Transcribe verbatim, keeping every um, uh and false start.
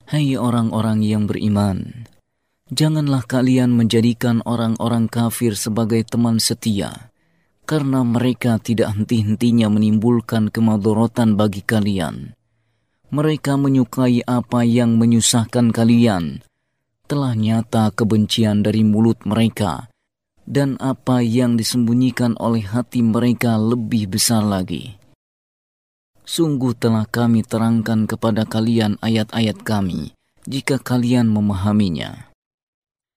Hai orang-orang yang beriman, janganlah kalian menjadikan orang-orang kafir sebagai teman setia, karena mereka tidak henti-hentinya menimbulkan kemadharatan bagi kalian. Mereka menyukai apa yang menyusahkan kalian. Telah nyata kebencian dari mulut mereka, dan apa yang disembunyikan oleh hati mereka lebih besar lagi. Sungguh telah kami terangkan kepada kalian ayat-ayat kami, jika kalian memahaminya.